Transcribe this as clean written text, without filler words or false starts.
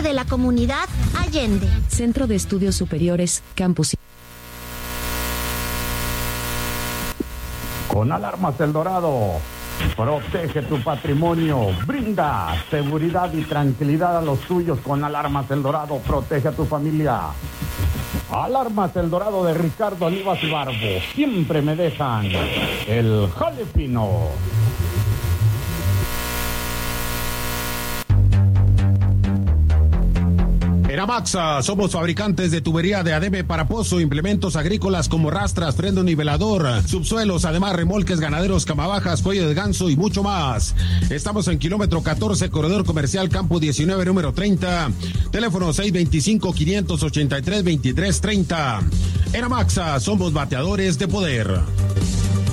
de la comunidad Allende. Centro de Estudios Superiores, Campus. Con Alarmas El Dorado, protege tu patrimonio, brinda seguridad y tranquilidad a los tuyos. Con Alarmas El Dorado, protege a tu familia. Alarmas El Dorado de Ricardo Olivas y Barbo, siempre me dejan el jale fino. En Amaxa somos fabricantes de tubería de ADM para pozo, implementos agrícolas como rastras, freno nivelador, subsuelos, además remolques ganaderos, camabajas, cuello de ganso y mucho más. Estamos en kilómetro 14, corredor comercial Campo 19, número 30. Teléfono 625-583-2330. En Amaxa somos bateadores de poder.